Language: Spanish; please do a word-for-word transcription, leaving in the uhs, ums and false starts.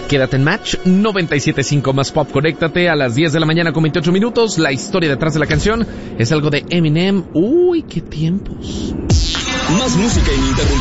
Quédate en Match noventa y siete punto cinco más pop. Conéctate a las diez de la mañana con veintiocho minutos. La historia detrás de la canción es algo de Eminem. Uy, qué tiempos. Más música ininterrumpida.